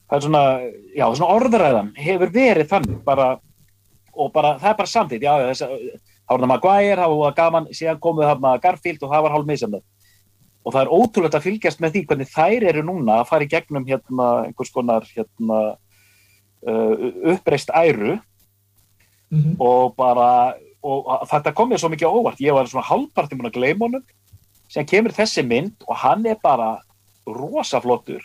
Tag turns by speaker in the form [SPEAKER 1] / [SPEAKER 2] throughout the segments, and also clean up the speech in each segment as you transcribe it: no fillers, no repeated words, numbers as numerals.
[SPEAKER 1] það svona, já, svona orðræðan hefur verið þannig bara, og bara, það bara samþýtt, já, það var það Maguire, það var gaman, síðan komuð þarna Garfield og það var hálf misjafnt. Og það ótrúlegt að fylgjast með því hvernig þær eru núna að fara í gegnum einhvers konar uppreist æru og bara, og þetta kom mér svo mikið á óvart, ég var svona hálfpartinn búinn að gleyma honum, sem kemur þessi mynd og hann bara rosaflottur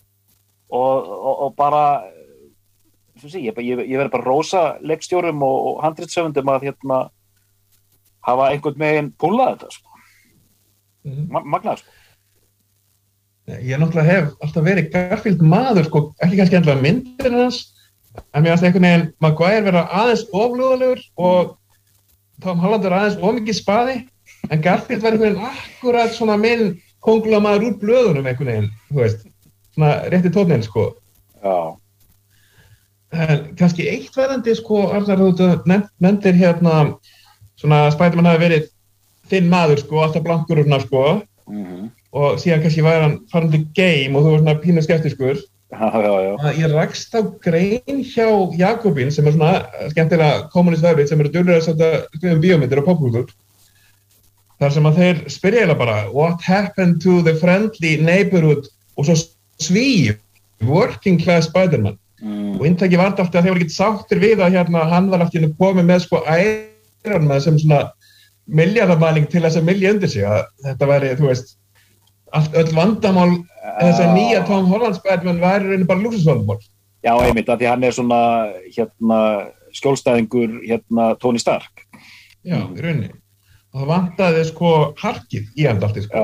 [SPEAKER 1] og bara, ég verður bara rósa leikstjórum og handritshöfundum að hafa einhvern veginn púlað þetta, sko. Magnað, sko.
[SPEAKER 2] Ég náttúrulega hef alltaf verið Garfield maður, sko, ekki kannski endilega myndir hans, en mér finnst einhvern veginn Maguire vera aðeins oflúðalegur og Tom Holland vera aðeins ómikið spaði, en Garfield var einhvern veginn akkurat svona minn kóngulamaður úr blöðunum einhvern veginn, þú veist, svona rétti tónninn, sko.
[SPEAKER 1] Já.
[SPEAKER 2] En kannski eitt verðandi, sko, Arnar, þú nefndir svona Spider-Man hafi verið þinn maður, sko, alltaf blankur úrna, sko, og síðan kannski væri hann farandi game og þú var svona pínu skeptiskur.
[SPEAKER 1] Já.
[SPEAKER 2] Ég rakst á grein hjá Jakobín, sem svona skemmtilega kommunistvefrið, sem duglegir að setja bíómyndir og popkultúr, þar sem að þeir spyrja eiginlega bara, what happened to the friendly neighborhood, og svo svíf, working class Spider-Man. Og inntaki var alltaf að þeir voru ekki sáttir við að hann var alltaf komið með, sko, Iron Man sem svona milljarðamæling til þess að millja undir sig, að þetta væri, þú veist, öll vandamál þess að nýja Tom Holland Spider-Man væri raunin bara lúxusvandamál.
[SPEAKER 1] Já, einmitt, af því hann svona skjólstæðingur Tony Stark.
[SPEAKER 2] Já, í rauninni. Og það vantaði, sko, harkið í hann alltaf, sko.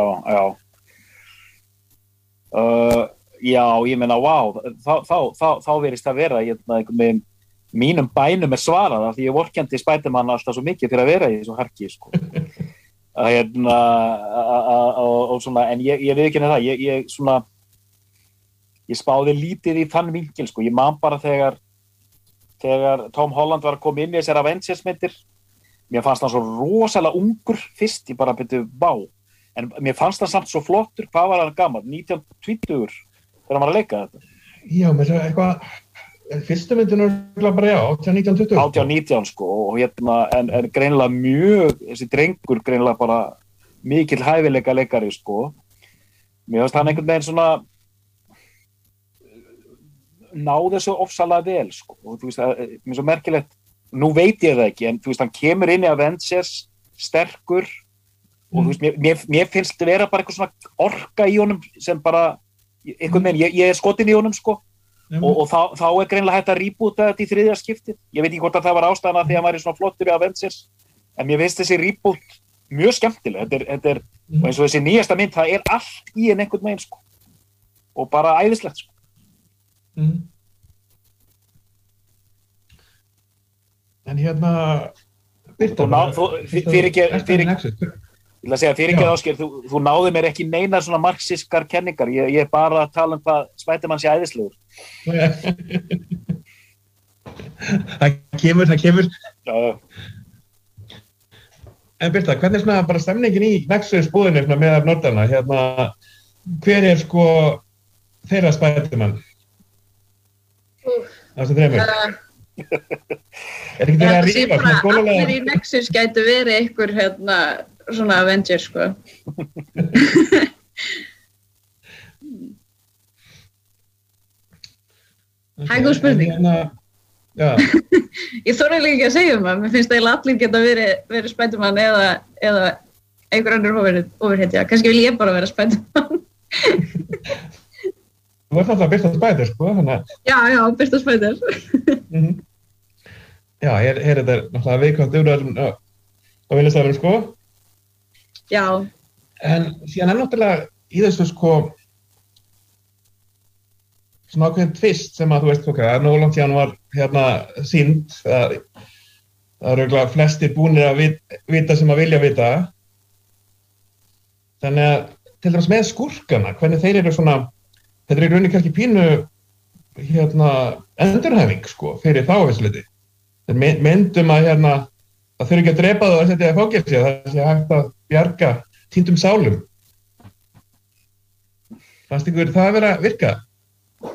[SPEAKER 1] Já, ég meina, þá verðist það vera einhvern veginn mínum bænum svarað af því ég vorkenndi Spider-Man alltaf svo mikið fyrir að vera í þessu harki, sko. Og svona, en ég viðurkenni það, ég spáði lítið í þann vinkil, sko. Ég man bara þegar Tom Holland var að koma inn í þessar Avengers-myndir, mér fannst hann svo rosalega ungur fyrst, ég bara byrju, vá, en mér fannst hann samt svo flottur, hvað var hann gamall, 1920 þegar hann var að leika þetta?
[SPEAKER 2] Já, mér sagði eitthvað, fyrstu myndin bara, já, 18-19-20.
[SPEAKER 1] 18-19, sko, og en greinilega mjög, þessi drengur greinilega bara mikill hæfileika leikari, sko. Mér finnst hann einhvern veginn svona náði þessu ofsalega vel, sko, og þú veist, mér er svo merkilegt, nú veit ég það ekki, en þú veist, hann kemur inn í Avengers sterkur, og þú veist, mér finnst það vera bara eitthvað svona orka í honum sem bara, einhvern veginn, ég er skotin í honum, sko. Og þá greinilega hægt að reboota þetta í þriðja skiptið. Ég veit ekki hvort að það var ástæðan að því að hann væri svona flottur í Avengers, en mér finnst þessi reboot mjög skemmtileg. Þetta er og eins og þessi nýjasta mynd, það er allt í einhvern veginn, sko. Og bara æðislegt, sko.
[SPEAKER 2] En
[SPEAKER 1] Birta, ég ætla að segja, fyrir ekki Ásgeir, þú náði mér ekki neinar svona marxískar kenningar, ég er bara að tala hvað Spider-Man sé æðislegur.
[SPEAKER 2] Það kemur.
[SPEAKER 1] Já.
[SPEAKER 2] En Birta, hvernig er svona bara stemningin í Nexus búðinni með Nordana, hver er, sko, þeirra Spider-Man? Það sem þreymur. Er ekki þeirra að rífa, svona skólalega?
[SPEAKER 3] Allir í Nexus gætu verið einhver, svona Avengers, sko. Það er góð spurning. Ég þorði líka ekki að segja það, mér finnst eiginlega allir geta verið Spider-Man eða einhver annar ofurhetja. Kannski vil ég bara vera Spider-Man.
[SPEAKER 2] Þú ert alltaf Birta Spider, sko, þannig.
[SPEAKER 3] Já, Birta Spider.
[SPEAKER 2] Já, er þetta náttúrulega viðkvæmt umræðum á vinnustafnum, sko.
[SPEAKER 3] Já.
[SPEAKER 2] En síðan er náttúrulega í þessu, sko, svona ákveðin tvist sem að, þú veist, það er nú langt síðan var sýnd, það eru örugglega flestir búnir að vita sem að vilja vita. Þannig að, til dæmis með skúrkana, hvernig þeir eru svona, þetta er í rauninni kannski pínu, endurhæfing, sko, fyrir þá vissuleyti. Þeir myndum að, það þurfi ekki að drepa það og setja það í fangelsi, það sé hægt að bjarga týndum sálum. Fannst ykkur það að vera virka?